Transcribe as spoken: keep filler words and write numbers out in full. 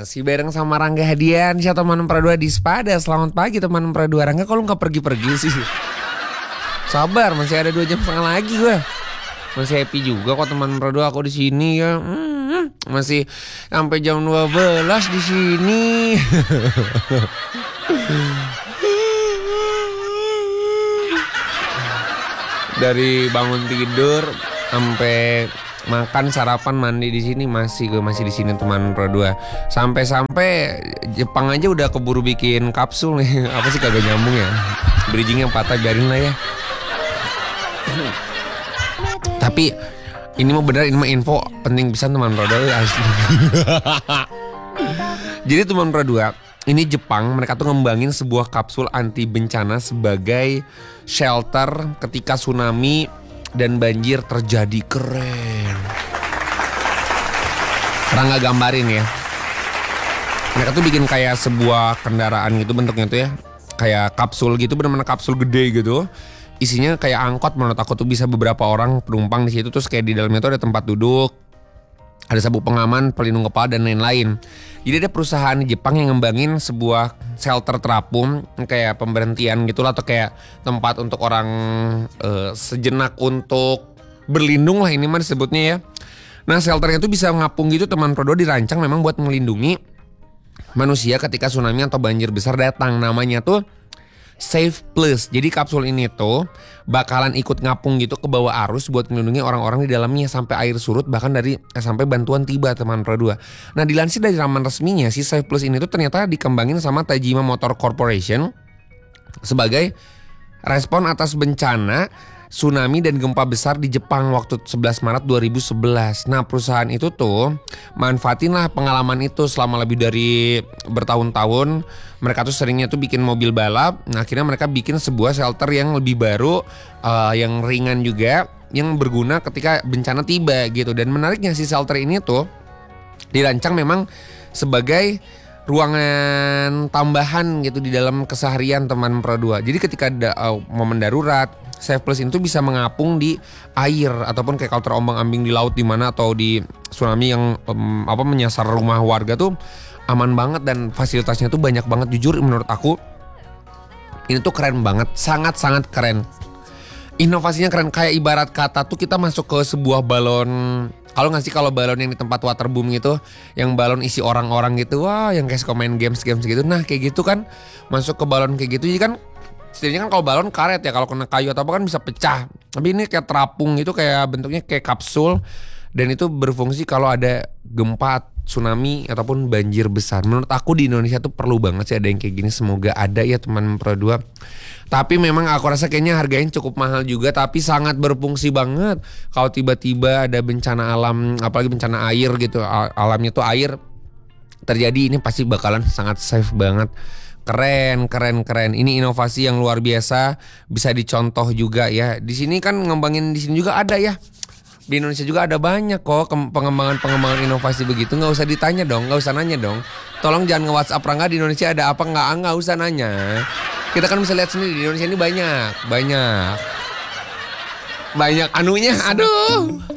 Si bareng sama Rangga Hadian, siapa teman Pradua di Spada. Selamat pagi teman Pradua. Rangga, kalau nggak pergi-pergi sih? Sabar, masih ada dua jam setengah lagi gue. Masih happy juga kok teman Pradua, aku di sini ya. Hmm, masih sampai jam dua belas di sini. Dari bangun tidur sampai makan, sarapan, mandi di sini masih gue masih di sini teman Pradua. Sampai-sampai Jepang aja udah keburu bikin kapsul nih. Apa sih kagak nyambung ya? Bridging yang patah, biarin lah ya. Tapi ini mah bener, ini mah info penting bisa teman Pradua asli. Jadi teman Pradua, ini Jepang mereka tuh ngembangin sebuah kapsul anti bencana sebagai shelter ketika tsunami dan banjir terjadi. Keren. Rangga gambarin ya. Mereka tuh bikin kayak sebuah kendaraan gitu bentuknya tuh ya. Kayak kapsul gitu, benar-benar kapsul gede gitu. Isinya kayak angkot, menurut aku tuh bisa beberapa orang penumpang di situ. Terus kayak di dalamnya tuh ada tempat duduk, ada sabuk pengaman, pelindung kepala dan lain-lain. Jadi ada perusahaan di Jepang yang ngembangin sebuah shelter terapung, kayak pemberhentian gitu lah, atau kayak tempat untuk orang uh, sejenak untuk berlindung lah ini mah disebutnya ya. Nah shelternya tuh bisa ngapung gitu teman Pradua, dirancang memang buat melindungi manusia ketika tsunami atau banjir besar datang. Namanya tuh Safe Plus. Jadi kapsul ini tuh bakalan ikut ngapung gitu ke bawah arus buat melindungi orang-orang di dalamnya sampai air surut, bahkan dari eh, sampai bantuan tiba teman Pradua. Nah dilansir dari laman resminya, si Safe Plus ini tuh ternyata dikembangin sama Tajima Motor Corporation sebagai respon atas bencana tsunami dan gempa besar di Jepang waktu sebelas Maret dua ribu sebelas. Nah perusahaan itu tuh manfaatin lah pengalaman itu selama lebih dari bertahun-tahun. Mereka tuh seringnya tuh bikin mobil balap. Nah akhirnya mereka bikin sebuah shelter yang lebih baru, uh, yang ringan juga, yang berguna ketika bencana tiba gitu. Dan menariknya si shelter ini tuh dirancang memang sebagai ruangan tambahan gitu di dalam keseharian teman Pradua. Jadi ketika ada uh, momen darurat, Safe Plus itu bisa mengapung di air ataupun kayak kalau terombang-ambing di laut di mana atau di tsunami yang um, apa menyasar rumah warga tuh aman banget dan fasilitasnya tuh banyak banget. Jujur menurut aku ini tuh keren banget, sangat-sangat keren. Inovasinya keren, kayak ibarat kata tuh kita masuk ke sebuah balon. Kalau nggak sih kalau balon yang di tempat waterboom gitu, yang balon isi orang-orang gitu, wah yang kayak suka main games-games gitu. Nah kayak gitu kan, masuk ke balon kayak gitu, jadi kan setidaknya kan kalau balon karet ya, kalau kena kayu atau apa kan bisa pecah. Tapi ini kayak terapung gitu, kayak bentuknya kayak kapsul. Dan itu berfungsi kalau ada gempa, tsunami ataupun banjir besar. Menurut aku di Indonesia tuh perlu banget sih ada yang kayak gini. Semoga ada ya teman Pradua. Tapi memang aku rasa kayaknya harganya cukup mahal juga, tapi sangat berfungsi banget. Kalau tiba-tiba ada bencana alam, apalagi bencana air gitu, alamnya tuh air terjadi, ini pasti bakalan sangat safe banget. Keren, keren, keren. Ini inovasi yang luar biasa, bisa dicontoh juga ya. Di sini kan ngembangin di sini juga ada ya. Di Indonesia juga ada banyak kok pengembangan-pengembangan inovasi begitu. Nggak usah ditanya dong, nggak usah nanya dong. Tolong jangan nge-WhatsApp Rangga di Indonesia ada apa, nggak, nggak usah nanya. Kita kan bisa lihat sendiri di Indonesia ini banyak, banyak, banyak anunya. Aduh.